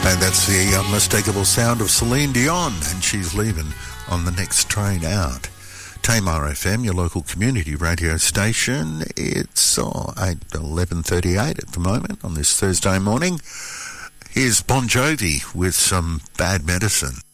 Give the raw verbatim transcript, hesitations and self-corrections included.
And that's the unmistakable sound of Celine Dion, and she's leaving on the next train out. Tamar F M, your local community radio station. It's oh, eleven thirty-eight at the moment on this Thursday morning. Here's Bon Jovi with some Bad Medicine.